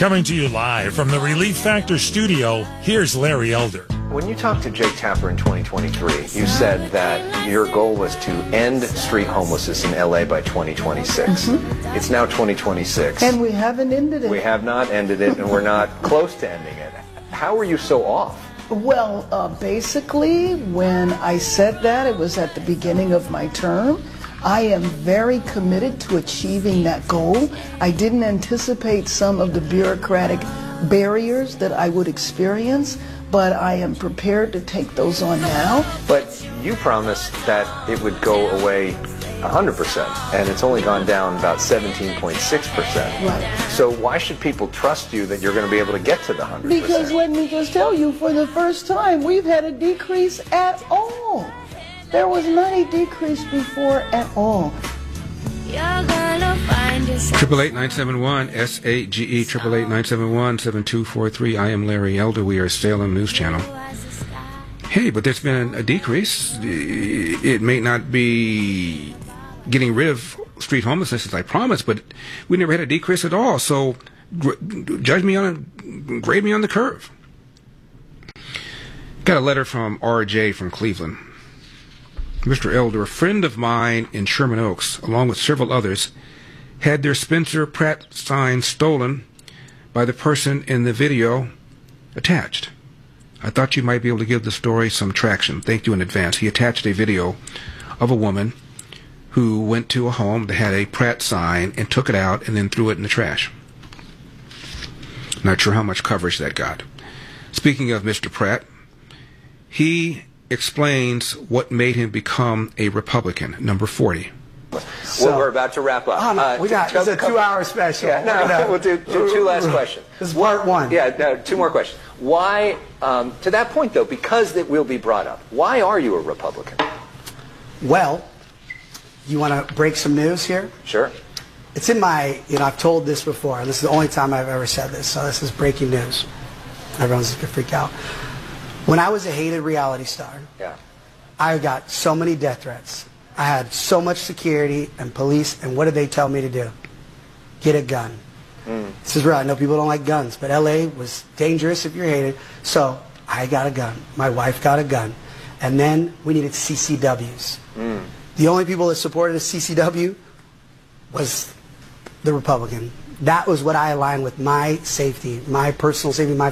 Coming to you live from the Relief Factor studio, here's Larry Elder. When you talked to Jake Tapper in 2023, you said that your goal was to end street homelessness in LA by 2026. It's now 2026. And we haven't ended it. We have not ended it, and we're not close to ending it. How are you so off? Well, basically, when I said that, it was at the beginning of my term. I am very committed to achieving that goal. I didn't anticipate some of the bureaucratic barriers that I would experience, but I am prepared to take those on now. But you promised that it would go away 100%, and it's only gone down about 17.6%. Right. So why should people trust you that you're going to be able to get to the 100%? Because let me just tell you, for the first time, we've had a decrease at all. There was not a decrease before at all. 888-971-SAGE, 888-971-7243. I am Larry Elder. We are Salem News Channel. Hey, but there's been a decrease. It may not be getting rid of street homelessness as I promised, but we never had a decrease at all. So grade me on the curve. Got a letter from RJ from Cleveland. Mr. Elder, a friend of mine in Sherman Oaks, along with several others, had their Spencer Pratt sign stolen by the person in the video attached. I thought you might be able to give the story some traction. Thank you in advance. He attached a video of a woman who went to a home that had a Pratt sign and took it out and then threw it in the trash. Not sure how much coverage that got. Speaking of Mr. Pratt, he explains what made him become a Republican, number 40. So, we're about to wrap up. It's a 2-hour special. Yeah, we'll do two last questions. This is part one. Yeah, two more questions. Why, to that point though, because it will be brought up, why are you a Republican? Well, you want to break some news here? Sure. It's in my, I've told this before. This is the only time I've ever said this, so this is breaking news. Everyone's going to freak out. When I was a hated reality star, I got so many death threats. I had so much security and police, and what did they tell me to do? Get a gun. This is real. I know people don't like guns, but LA was dangerous if you're hated. So I got a gun. My wife got a gun. And then we needed CCWs. The only people that supported a CCW was the Republican. That was what I aligned with, my safety, my personal safety, my